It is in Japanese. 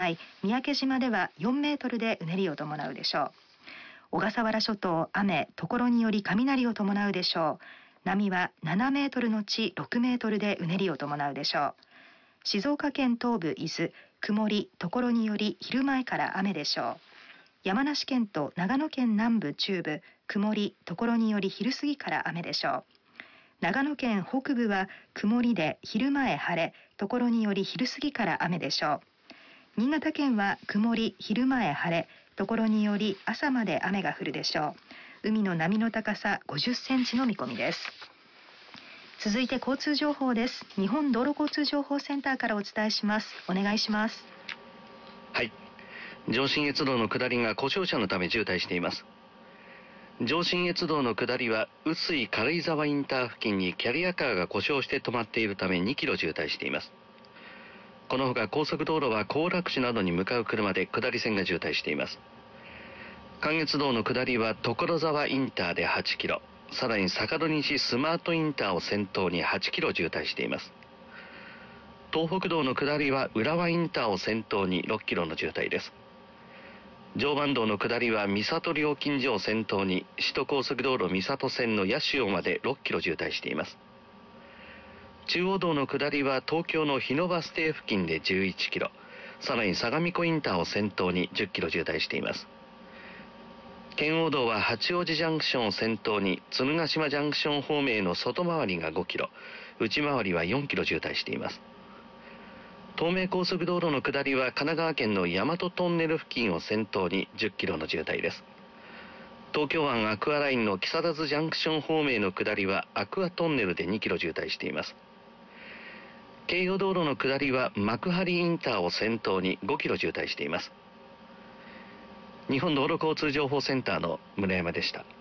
内、三宅島では4メートルでうねりを伴うでしょう。小笠原諸島、雨、ところにより雷を伴うでしょう。波は7メートルのち6メートルでうねりを伴うでしょう。静岡県東部、伊豆、曇り、ところにより昼前から雨でしょう。山梨県と長野県南部、中部、曇り、ところにより昼過ぎから雨でしょう。長野県北部は曇りで昼前晴れ、ところにより昼過ぎから雨でしょう。新潟県は曇り、昼前晴れ、ところにより朝まで雨が降るでしょう。海の波の高さ50センチの見込みです。続いて交通情報です。日本道路交通情報センターからお伝えします。お願いします。 はい。上信越道の下りが故障車のため渋滞しています。上信越道の下りは臼井軽井沢インター付近にキャリアカーが故障して止まっているため2キロ渋滞しています。このほか高速道路は行楽地などに向かう車で下り線が渋滞しています。関越道の下りは所沢インターで8キロ、さらに坂戸西スマートインターを先頭に8キロ渋滞しています。東北道の下りは浦和インターを先頭に6キロの渋滞です。常磐道の下りは三郷料金所を先頭に首都高速道路三郷線の八潮まで6キロ渋滞しています。中央道の下りは東京の日野バス停付近で11キロ、さらに相模湖インターを先頭に10キロ渋滞しています。圏央道は八王子ジャンクションを先頭に鶴ヶ島ジャンクション方面への外回りが5キロ、内回りは4キロ渋滞しています。東名高速道路の下りは神奈川県の大和トンネル付近を先頭に10キロの渋滞です。東京湾アクアラインの木更津ジャンクション方面への下りはアクアトンネルで2キロ渋滞しています。京葉道路の下りは幕張インターを先頭に5キロ渋滞しています。日本道路交通情報センターの村山でした。